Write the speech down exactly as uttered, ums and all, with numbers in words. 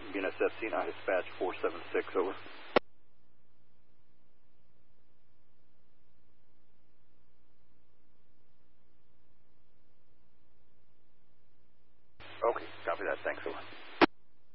B N S F C N I Dispatch four seven six, over. Okay, copy that. Thanks, over.